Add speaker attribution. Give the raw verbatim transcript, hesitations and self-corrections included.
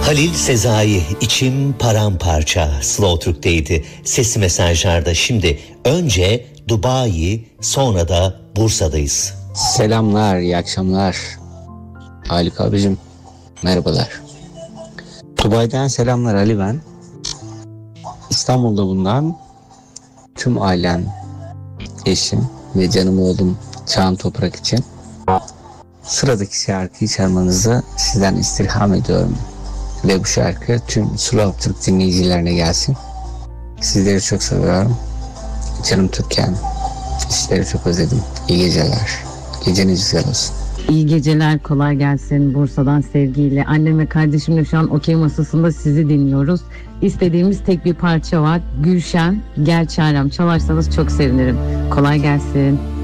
Speaker 1: Halil Sezai, içim paramparça Slow Türk'teydi. Sesli mesajlarda şimdi önce Dubai, sonra da Bursa'dayız.
Speaker 2: Selamlar, iyi akşamlar. Haluk abicim, merhabalar. Dubai'den selamlar Ali ben. İstanbul'da bulunan tüm ailem, eşim ve canım oğlum Çağan Toprak için sıradaki şarkıyı çalmanızı sizden istirham ediyorum. Ve bu şarkı tüm Slow Türk dinleyicilerine gelsin. Sizleri çok seviyorum. Canım Türkan. Sizleri çok özledim. İyi geceler. Geceniz güzel olsun.
Speaker 3: İyi geceler, kolay gelsin. Bursa'dan sevgiyle. Annem ve kardeşimle şu an okey masasında sizi dinliyoruz. İstediğimiz tek bir parça var. Gülşen, Gel Çarem. Çalarsanız çok sevinirim. Kolay gelsin.